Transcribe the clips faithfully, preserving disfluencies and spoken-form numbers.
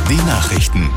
Die Nachrichten.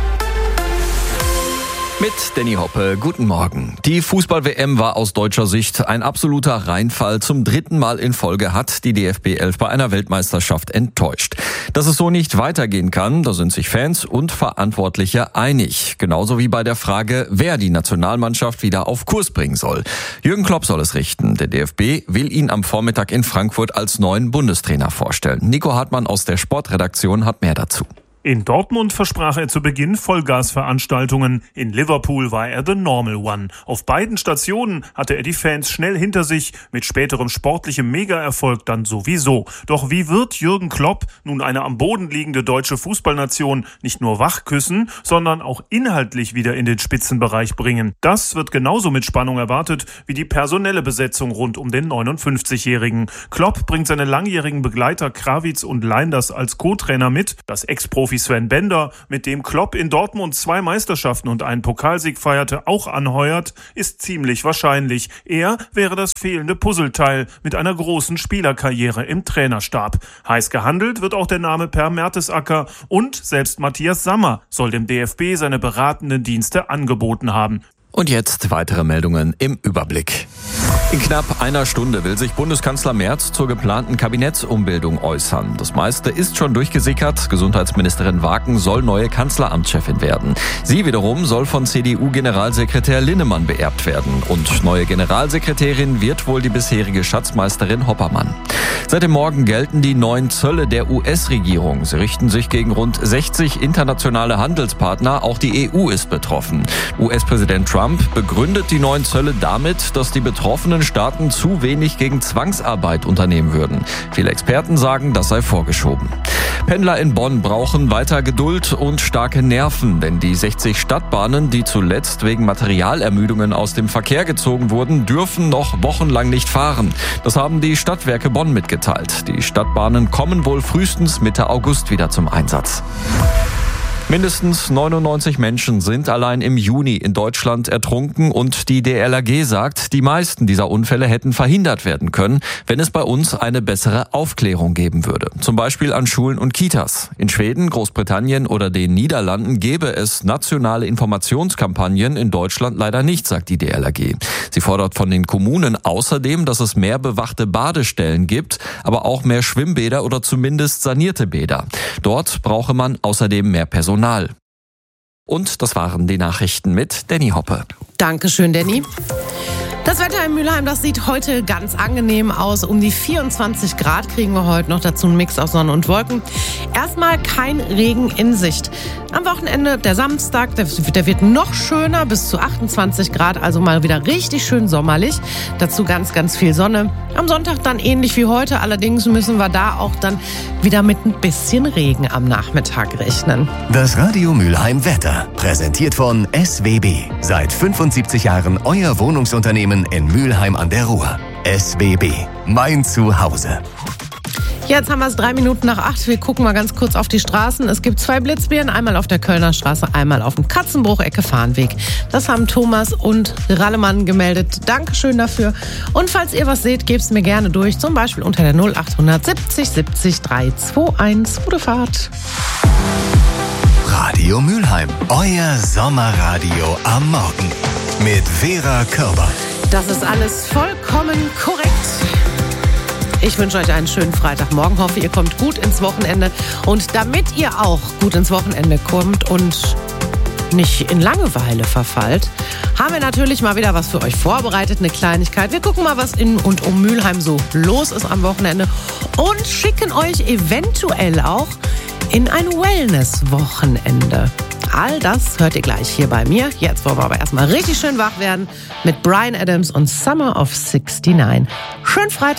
Mit Danny Hoppe, guten Morgen. Die Fußball-W M war aus deutscher Sicht ein absoluter Reinfall. Zum dritten Mal in Folge hat die D F B elf bei einer Weltmeisterschaft enttäuscht. Dass es so nicht weitergehen kann, da sind sich Fans und Verantwortliche einig. Genauso wie bei der Frage, wer die Nationalmannschaft wieder auf Kurs bringen soll. Jürgen Klopp soll es richten. Der D F B will ihn am Vormittag in Frankfurt als neuen Bundestrainer vorstellen. Nico Hartmann aus der Sportredaktion hat mehr dazu. In Dortmund versprach er zu Beginn Vollgasveranstaltungen. In Liverpool war er the normal one. Auf beiden Stationen hatte er die Fans schnell hinter sich, mit späterem sportlichem Mega-Erfolg dann sowieso. Doch wie wird Jürgen Klopp nun eine am Boden liegende deutsche Fußballnation nicht nur wachküssen, sondern auch inhaltlich wieder in den Spitzenbereich bringen? Das wird genauso mit Spannung erwartet wie die personelle Besetzung rund um den neunundfünfzigjährigen. Klopp bringt seine langjährigen Begleiter Krawitz und Leinders als Co-Trainer mit. Das Ex-Profi Sven Bender, mit dem Klopp in Dortmund zwei Meisterschaften und einen Pokalsieg feierte, auch anheuert, ist ziemlich wahrscheinlich. Er wäre das fehlende Puzzleteil mit einer großen Spielerkarriere im Trainerstab. Heiß gehandelt wird auch der Name Per Mertesacker und selbst Matthias Sammer soll dem D F B seine beratenden Dienste angeboten haben. Und jetzt weitere Meldungen im Überblick. In knapp einer Stunde will sich Bundeskanzler Merz zur geplanten Kabinettsumbildung äußern. Das meiste ist schon durchgesickert. Gesundheitsministerin Waken soll neue Kanzleramtschefin werden. Sie wiederum soll von C D U-Generalsekretär Linnemann beerbt werden. Und neue Generalsekretärin wird wohl die bisherige Schatzmeisterin Hoppermann. Seit dem Morgen gelten die neuen Zölle der U S-Regierung. Sie richten sich gegen rund sechzig internationale Handelspartner. Auch die E U ist betroffen. U S-Präsident Trump begründet die neuen Zölle damit, dass die betroffenen Staaten zu wenig gegen Zwangsarbeit unternehmen würden. Viele Experten sagen, das sei vorgeschoben. Pendler in Bonn brauchen weiter Geduld und starke Nerven, denn die sechzig Stadtbahnen, die zuletzt wegen Materialermüdungen aus dem Verkehr gezogen wurden, dürfen noch wochenlang nicht fahren. Das haben die Stadtwerke Bonn mitgeteilt. Die Stadtbahnen kommen wohl frühestens Mitte August wieder zum Einsatz. Mindestens neunundneunzig Menschen sind allein im Juni in Deutschland ertrunken und die D L R G sagt, die meisten dieser Unfälle hätten verhindert werden können, wenn es bei uns eine bessere Aufklärung geben würde. Zum Beispiel an Schulen und Kitas. In Schweden, Großbritannien oder den Niederlanden gäbe es nationale Informationskampagnen, in Deutschland leider nicht, sagt die D L R G. Sie fordert von den Kommunen außerdem, dass es mehr bewachte Badestellen gibt, aber auch mehr Schwimmbäder oder zumindest sanierte Bäder. Dort brauche man außerdem mehr Personal. Und das waren die Nachrichten mit Danny Hoppe. Dankeschön, Danny. Das Wetter in Mülheim, das sieht heute ganz angenehm aus. Um die vierundzwanzig Grad kriegen wir heute noch, dazu einen Mix aus Sonne und Wolken. Erstmal kein Regen in Sicht. Am Wochenende, der Samstag, der, der wird noch schöner, bis zu achtundzwanzig Grad, also mal wieder richtig schön sommerlich. Dazu ganz, ganz viel Sonne. Am Sonntag dann ähnlich wie heute, allerdings müssen wir da auch dann wieder mit ein bisschen Regen am Nachmittag rechnen. Das Radio Mülheim Wetter, präsentiert von S W B. Seit fünfundsiebzig Jahren euer Wohnungsunternehmen in Mülheim an der Ruhr. S W B, mein Zuhause. Jetzt haben wir es drei Minuten nach acht. Wir gucken mal ganz kurz auf die Straßen. Es gibt zwei Blitzbären, einmal auf der Kölner Straße, einmal auf dem Katzenbruch, Ecke Farnweg. Das haben Thomas und Rallemann gemeldet. Dankeschön dafür. Und falls ihr was seht, gebt es mir gerne durch. Zum Beispiel unter der null acht siebzig siebzig drei zwei eins. Gute Fahrt. Radio Mülheim, euer Sommerradio am Morgen. Mit Vera Körber. Das ist alles vollkommen korrekt. Ich wünsche euch einen schönen Freitagmorgen. Hoffe, ihr kommt gut ins Wochenende. Und damit ihr auch gut ins Wochenende kommt und nicht in Langeweile verfallt, haben wir natürlich mal wieder was für euch vorbereitet, eine Kleinigkeit. Wir gucken mal, was in und um Mülheim so los ist am Wochenende und schicken euch eventuell auch in ein Wellness-Wochenende. All das hört ihr gleich hier bei mir. Jetzt wollen wir aber erstmal richtig schön wach werden mit Bryan Adams und Summer of sixty-nine. Schönen Freitag.